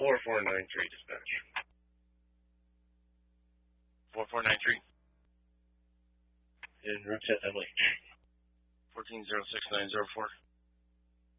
4493 dispatch. 4493. En route to MH. 1406-904.